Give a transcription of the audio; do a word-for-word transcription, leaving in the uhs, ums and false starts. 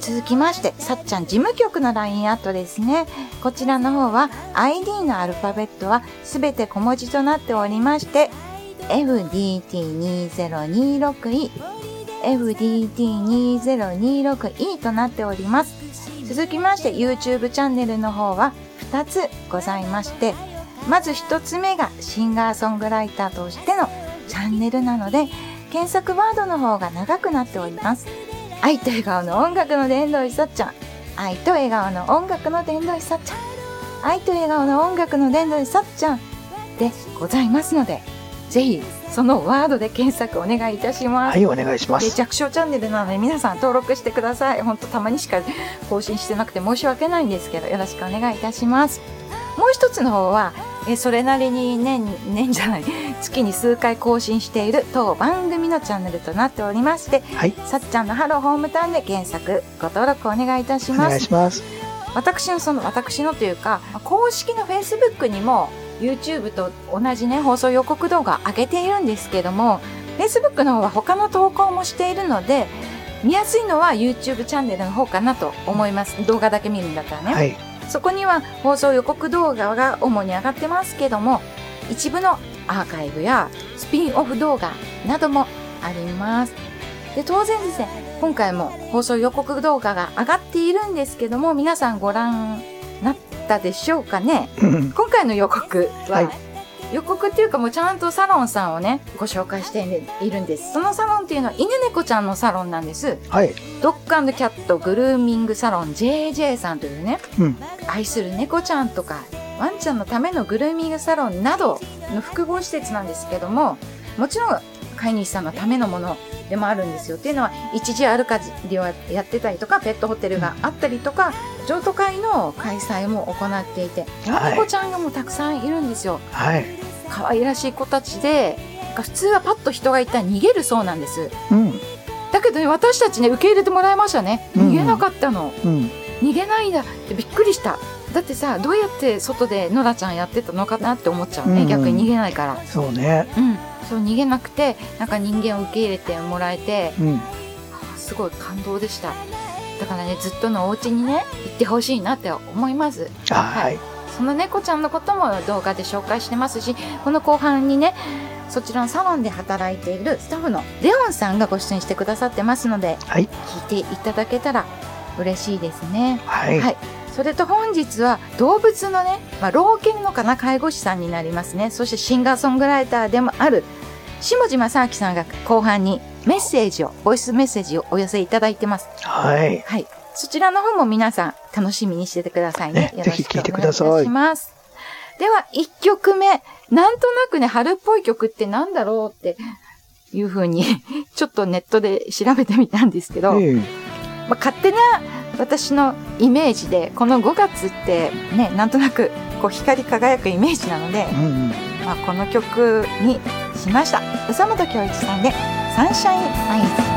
続きまして、さっちゃん事務局の ライン アットですね。こちらの方は アイディー のアルファベットはすべて小文字となっておりまして、エフディーティーにせんにじゅうろくイー、エフディーティーにせんにじゅうろくイー となっております。続きまして YouTube チャンネルの方はふたつございまして、まずひとつめがシンガーソングライターとしてのチャンネルなので、検索ワードの方が長くなっております。愛と笑顔の音楽の伝道師さっちゃん、愛と笑顔の音楽の伝道師さっちゃん、愛と笑顔の音楽の伝道師さっちゃんでございますので、ぜひそのワードで検索お願いいたします。 はい、お願いします。 で、弱小チャンネルなので皆さん登録してください。ほんとたまにしか更新してなくて申し訳ないんですけど、よろしくお願いいたします。もう一つの方はえそれなりに年年じゃない月に数回更新している当番組のチャンネルとなっておりまして、はい、さっちゃんのハローホームタウンで検索ご登録お願いいたします。 お願いします。 私のその私のというか公式の Facebook にも YouTube と同じね放送予告動画上げているんですけども、 Facebook の方は他の投稿もしているので見やすいのは YouTube チャンネルの方かなと思います。動画だけ見るんだったらね、はい、そこには放送予告動画が主に上がってますけども、一部のアーカイブやスピンオフ動画などもあります。で、当然ですね、今回も放送予告動画が上がっているんですけども、皆さんご覧になったでしょうかね。今回の予告は、はい、予告っていうかもうちゃんとサロンさんをねご紹介しているんです。そのサロンっていうのは犬猫ちゃんのサロンなんです。はい、ドッグ&キャットグルーミングサロン ジェージェー さんというね、うん、愛する猫ちゃんとかワンちゃんのためのグルーミングサロンなどの複合施設なんですけども、もちろん飼い主さんのためのものでもあるんですよ。っていうのは一時アルカリをやってたりとか、ペットホテルがあったりとか、譲渡会の開催も行っていて、はい、猫ちゃんがもうたくさんいるんですよ。はい、可愛らしい子たちで、普通はパッと人がいたら逃げるそうなんです。うん、だけどね、私たちね受け入れてもらいましたね。逃げなかったの。うん、逃げないんだってびっくりした。だってさ、どうやって外でノラちゃんやってたのかなって思っちゃうね、うん、逆に逃げないから。そうね、うん、そう逃げなくて、なんか人間を受け入れてもらえて、うん、すごい感動でした。だからね、ずっとのお家にね行ってほしいなって思います。はい、はい、その猫ちゃんのことも動画で紹介してますし、この後半にねそちらのサロンで働いているスタッフのレオンさんがご出演してくださってますので、はい、聞いていただけたら嬉しいですね。はい、はい、それと本日は動物のね、まあ、老犬のかな介護士さんになりますね。そしてシンガーソングライターでもある下地正明さんが後半にメッセージをボイスメッセージをお寄せいただいてます。はい、はい、そちらの方も皆さん楽しみにしててくださいね。よろしくお願いいたします。ではいっきょくめ、なんとなくね春っぽい曲ってなんだろうっていう風にちょっとネットで調べてみたんですけど、うん、まあ、勝手な私のイメージでこのごがつってね、なんとなくこう光り輝くイメージなので、うんうん、まあ、この曲にしました。宇佐本恭一さんでサンシャインアイズ。